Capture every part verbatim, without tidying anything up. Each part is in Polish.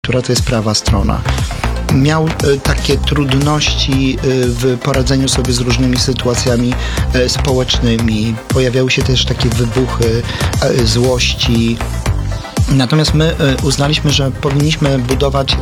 która to jest prawa strona. Miał takie trudności w poradzeniu sobie z różnymi sytuacjami społecznymi. Pojawiały się też takie wybuchy złości. Natomiast my uznaliśmy, że powinniśmy budować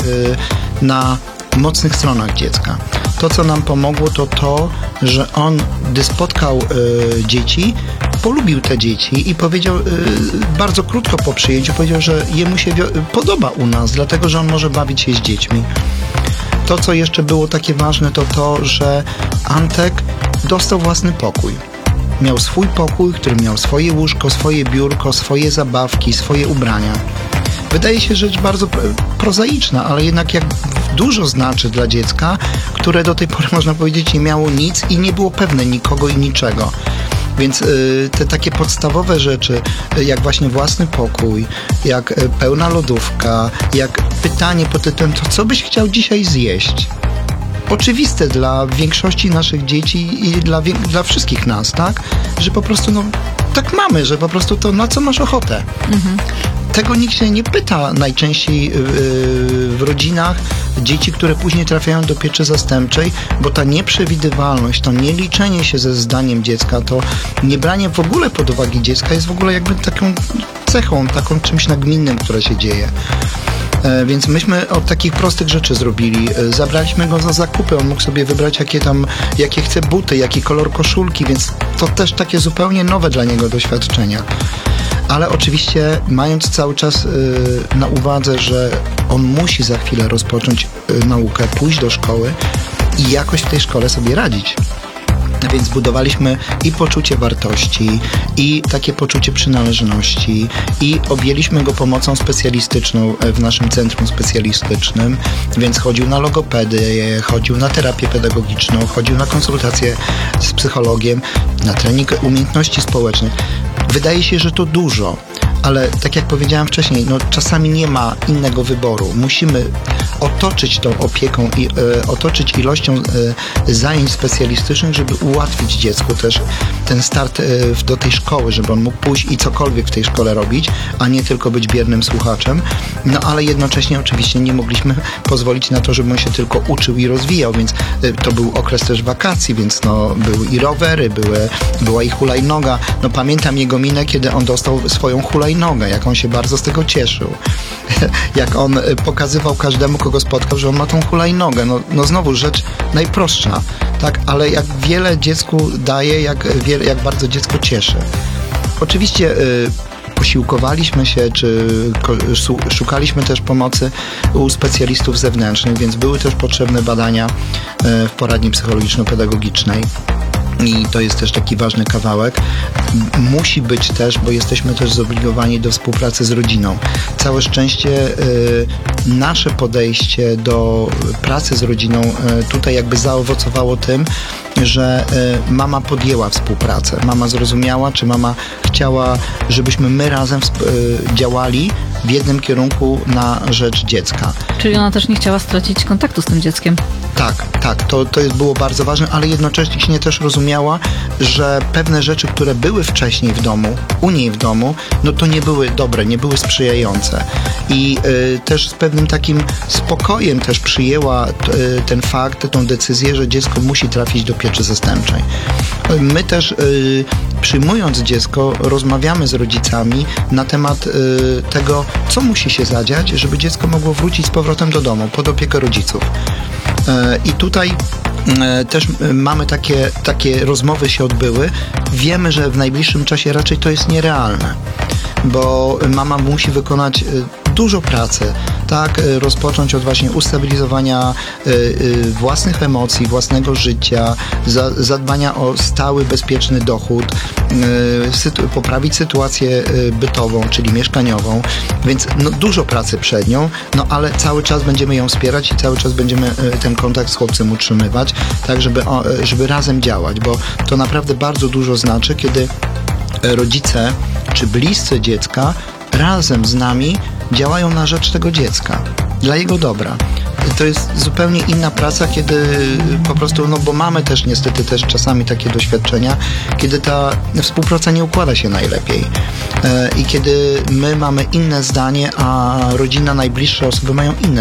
na mocnych stronach dziecka. To, co nam pomogło, to to, że on, gdy spotkał dzieci, polubił te dzieci i powiedział, bardzo krótko po przyjęciu, powiedział, że jemu się podoba u nas, dlatego, że on może bawić się z dziećmi. To, co jeszcze było takie ważne, to to, że Antek dostał własny pokój. Miał swój pokój, który miał swoje łóżko, swoje biurko, swoje zabawki, swoje ubrania. Wydaje się rzecz bardzo prozaiczna, ale jednak jak dużo znaczy dla dziecka, które do tej pory, można powiedzieć, nie miało nic i nie było pewne nikogo i niczego. Więc y, te takie podstawowe rzeczy, jak właśnie własny pokój, jak y, pełna lodówka, jak pytanie pod tytułem, to co byś chciał dzisiaj zjeść? Oczywiste dla większości naszych dzieci i dla, dla wszystkich nas, tak? Że po prostu, no, tak mamy, że po prostu to na co masz ochotę. Mhm. Tego nikt się nie pyta najczęściej yy, w rodzinach dzieci, które później trafiają do pieczy zastępczej, bo ta nieprzewidywalność, to nieliczenie się ze zdaniem dziecka, to niebranie w ogóle pod uwagę dziecka jest w ogóle jakby taką cechą, taką czymś nagminnym, które się dzieje. E, więc myśmy od takich prostych rzeczy zrobili. E, zabraliśmy go za zakupy, on mógł sobie wybrać jakie tam, jakie chce buty, jaki kolor koszulki, więc to też takie zupełnie nowe dla niego doświadczenia. Ale oczywiście mając cały czas y, na uwadze, że on musi za chwilę rozpocząć y, naukę, pójść do szkoły i jakoś w tej szkole sobie radzić. Więc budowaliśmy i poczucie wartości, i takie poczucie przynależności, i objęliśmy go pomocą specjalistyczną w naszym centrum specjalistycznym, więc chodził na logopedię, chodził na terapię pedagogiczną, chodził na konsultacje z psychologiem, na trening umiejętności społecznych. Wydaje się, że to dużo, ale tak jak powiedziałem wcześniej, no czasami nie ma innego wyboru. Musimy otoczyć tą opieką i e, otoczyć ilością e, zajęć specjalistycznych, żeby ułatwić dziecku też ten start e, do tej szkoły, żeby on mógł pójść i cokolwiek w tej szkole robić, a nie tylko być biernym słuchaczem. No ale jednocześnie oczywiście nie mogliśmy pozwolić na to, żeby on się tylko uczył i rozwijał, więc e, to był okres też wakacji, więc no były i rowery, były, była i hulajnoga. No pamiętam jego minę, kiedy on dostał swoją hulajnogę, jak on się bardzo z tego cieszył. Jak on pokazywał każdemu, kogo spotkał, że on ma tą hulajnogę. No, no znowu rzecz najprostsza, tak? Ale jak wiele dziecku daje, jak, wiele, jak bardzo dziecko cieszy. Oczywiście y, posiłkowaliśmy się, czy szukaliśmy też pomocy u specjalistów zewnętrznych, więc były też potrzebne badania y, w poradni psychologiczno-pedagogicznej. I to jest też taki ważny kawałek. Musi być też, bo jesteśmy też zobligowani do współpracy z rodziną. Całe szczęście y, nasze podejście do pracy z rodziną y, tutaj jakby zaowocowało tym, że y, mama podjęła współpracę. Mama zrozumiała, czy mama chciała, żebyśmy my razem y, działali w jednym kierunku na rzecz dziecka. Czyli ona też nie chciała stracić kontaktu z tym dzieckiem. Tak, tak, to, to jest było bardzo ważne, ale jednocześnie też rozumiała, że pewne rzeczy, które były wcześniej w domu, u niej w domu, no to nie były dobre, nie były sprzyjające. I y, też z pewnym takim spokojem też przyjęła y, ten fakt, tą decyzję, że dziecko musi trafić do pieczy zastępczej. My też y, przyjmując dziecko, rozmawiamy z rodzicami na temat y, tego, co musi się zadziać, żeby dziecko mogło wrócić z powrotem do domu, pod opiekę rodziców. I tutaj też mamy takie, takie rozmowy się odbyły. Wiemy, że w najbliższym czasie raczej to jest nierealne, bo mama musi wykonać dużo pracy, tak, rozpocząć od właśnie ustabilizowania własnych emocji, własnego życia, zadbania o stały, bezpieczny dochód, poprawić sytuację bytową, czyli mieszkaniową, więc no, dużo pracy przed nią, no ale cały czas będziemy ją wspierać i cały czas będziemy ten kontakt z chłopcem utrzymywać, tak żeby, żeby razem działać, bo to naprawdę bardzo dużo znaczy, kiedy rodzice czy bliscy dziecka razem z nami działają na rzecz tego dziecka, dla jego dobra. to jest zupełnie inna praca, kiedy po prostu, no bo mamy też niestety też czasami takie doświadczenia, kiedy ta współpraca nie układa się najlepiej. I kiedy my mamy inne zdanie, a rodzina, najbliższe osoby mają inne